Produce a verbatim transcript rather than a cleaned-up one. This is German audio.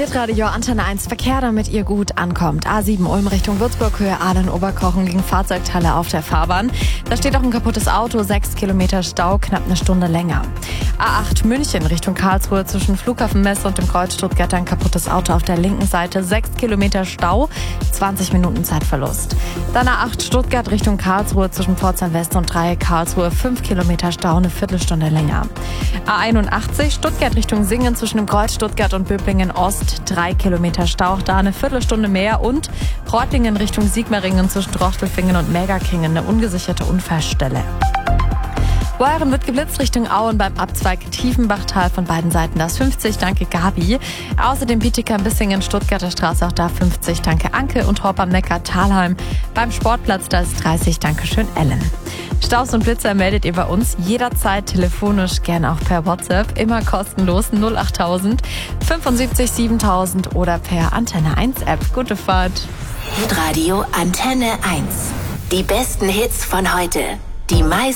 Hitradio Antenne eins Verkehr, damit ihr gut ankommt. A sieben Ulm Richtung Würzburg, Höhe Aalen-Oberkochen liegen Fahrzeugteile auf der Fahrbahn. Da steht auch ein kaputtes Auto, sechs Kilometer Stau, knapp eine Stunde länger. A acht München Richtung Karlsruhe zwischen Flughafen Messe und dem Kreuz Stuttgart ein kaputtes Auto auf der linken Seite, sechs Kilometer Stau, zwanzig Minuten Zeitverlust. Dann A acht Stuttgart Richtung Karlsruhe zwischen Pforzheim West und Dreieck Karlsruhe, fünf Kilometer Stau, eine Viertelstunde länger. A einundachtzig Stuttgart Richtung Singen zwischen dem Kreuz Stuttgart und Böblingen Ost, drei Kilometer Stau, auch da eine Viertelstunde mehr. Und Reutlingen Richtung Sigmaringen zwischen Trochtelfingen und Mägerkingen, eine ungesicherte Unfallstelle. Beuren wird geblitzt Richtung Auen beim Abzweig Tiefenbachtal, von beiden Seiten das fünfzig, danke Gabi. Außerdem Bietigheim-Bissingen, Stuttgarter Straße, auch da fünfzig, danke Anke. Und Horb am Neckar, Thalheim beim Sportplatz, da ist dreißig, danke schön Ellen. Staus und Blitzer meldet ihr bei uns jederzeit telefonisch, gerne auch per WhatsApp, immer kostenlos null achttausend fünfundsiebzig siebentausend oder per Antenne eins App. Gute Fahrt. Radio Antenne eins. Die besten Hits von heute. Die meisten